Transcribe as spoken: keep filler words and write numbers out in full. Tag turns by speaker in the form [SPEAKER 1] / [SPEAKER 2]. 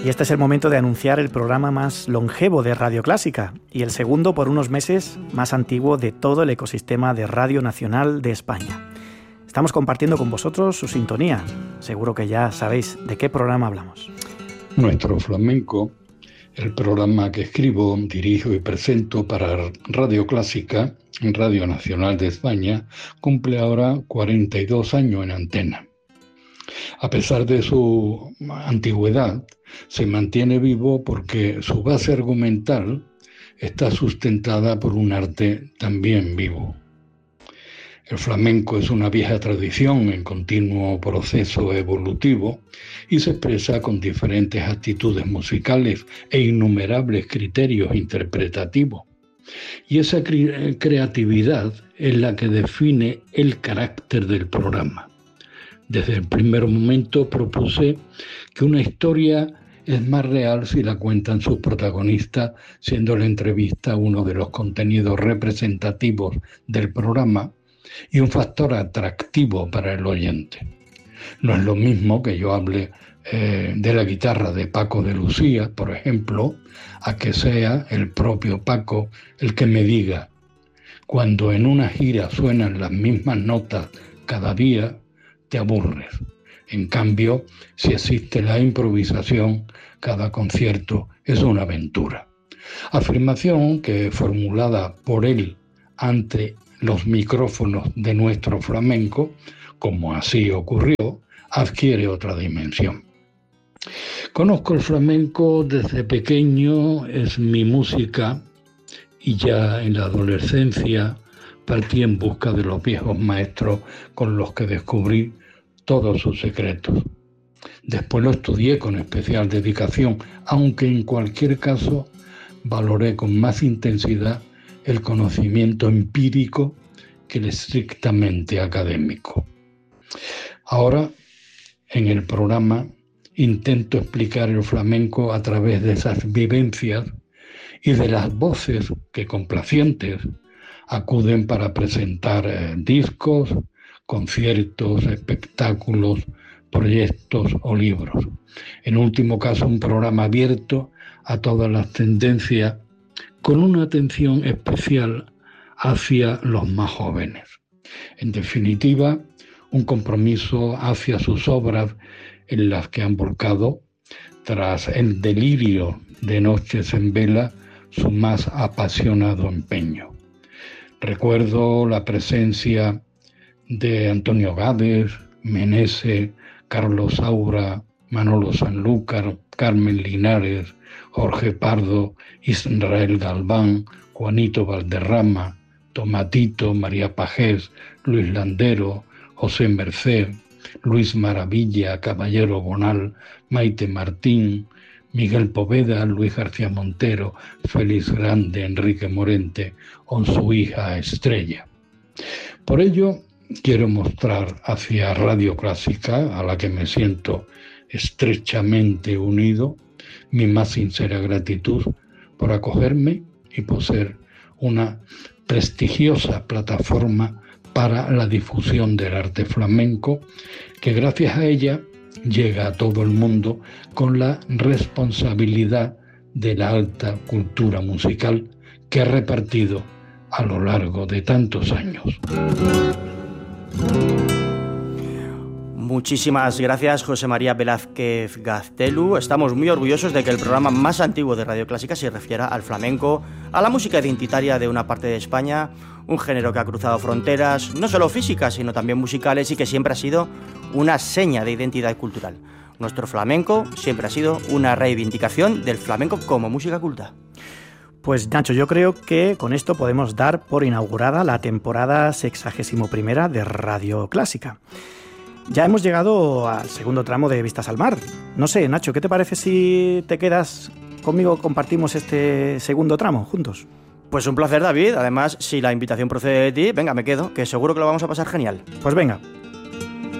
[SPEAKER 1] Y este es el momento de anunciar el programa más longevo de Radio Clásica y el segundo por unos meses más antiguo de todo el ecosistema de Radio Nacional de España. Estamos compartiendo con vosotros su sintonía. Seguro que ya sabéis de qué programa hablamos.
[SPEAKER 2] Nuestro Flamenco, el programa que escribo, dirijo y presento para Radio Clásica, Radio Nacional de España, cumple ahora cuarenta y dos años en antena. A pesar de su antigüedad, se mantiene vivo porque su base argumental está sustentada por un arte también vivo. El flamenco es una vieja tradición en continuo proceso evolutivo y se expresa con diferentes actitudes musicales e innumerables criterios interpretativos. Y esa cre- creatividad es la que define el carácter del programa. Desde el primer momento propuse que una historia es más real si la cuentan sus protagonistas, siendo la entrevista uno de los contenidos representativos del programa y un factor atractivo para el oyente. No es lo mismo que yo hable eh, de la guitarra de Paco de Lucía, por ejemplo, a que sea el propio Paco el que me diga: cuando en una gira suenan las mismas notas cada día, te aburres. En cambio, si existe la improvisación, cada concierto es una aventura. Afirmación que, formulada por él ante los micrófonos de nuestro flamenco, como así ocurrió, adquiere otra dimensión. Conozco el flamenco desde pequeño, es mi música, y ya en la adolescencia partí en busca de los viejos maestros con los que descubrí todos sus secretos. Después lo estudié con especial dedicación, aunque en cualquier caso valoré con más intensidad el conocimiento empírico que el estrictamente académico. Ahora, en el programa, intento explicar el flamenco a través de esas vivencias y de las voces que, complacientes, acuden para presentar eh, discos, conciertos, espectáculos, proyectos o libros. En último caso, un programa abierto a todas las tendencias, con una atención especial hacia los más jóvenes. En definitiva, un compromiso hacia sus obras en las que han volcado, tras el delirio de noches en vela, su más apasionado empeño. Recuerdo la presencia de Antonio Gades, Menese, Carlos Saura, Manolo Sanlúcar, Carmen Linares, Jorge Pardo, Israel Galván, Juanito Valderrama, Tomatito, María Pajés, Luis Landero, José Merced, Luis Maravilla, Caballero Bonal, Maite Martín, Miguel Poveda, Luis García Montero, Félix Grande, Enrique Morente o su hija Estrella. Por ello, quiero mostrar hacia Radio Clásica, a la que me siento estrechamente unido, mi más sincera gratitud por acogerme y por ser una prestigiosa plataforma para la difusión del arte flamenco, que gracias a ella llega a todo el mundo con la responsabilidad de la alta cultura musical que ha repartido a lo largo de tantos años.
[SPEAKER 3] Muchísimas gracias, José María Velázquez Gaztelu. Estamos muy orgullosos de que el programa más antiguo de Radio Clásica se refiera al flamenco, a la música identitaria de una parte de España, un género que ha cruzado fronteras, no solo físicas, sino también musicales, y que siempre ha sido una seña de identidad cultural. Nuestro flamenco siempre ha sido una reivindicación del flamenco como música culta.
[SPEAKER 1] Pues Nacho, yo creo que con esto podemos dar por inaugurada la temporada sexagésimo primera de Radio Clásica. Ya hemos llegado al segundo tramo de Vistas al Mar. No sé, Nacho, ¿qué te parece si te quedas conmigo, compartimos este segundo tramo juntos?
[SPEAKER 3] Pues un placer, David. Además, si la invitación procede de ti, venga, me quedo, que seguro que lo vamos a pasar genial.
[SPEAKER 1] Pues venga.